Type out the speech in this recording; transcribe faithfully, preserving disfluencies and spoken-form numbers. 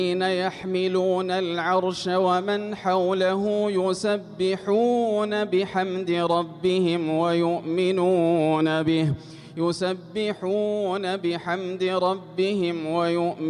يحملون العرش ومن حوله يسبحون بحمد ربهم ويؤمنون به يسبحون بحمد ربهم ويؤمنون